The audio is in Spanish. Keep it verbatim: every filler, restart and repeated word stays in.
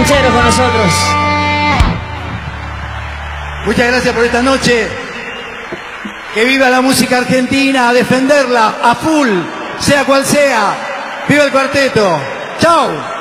Pucheros con nosotros. Muchas gracias por esta noche. Que viva la música argentina, a defenderla a full, sea cual sea. ¡Viva el cuarteto! ¡Chau!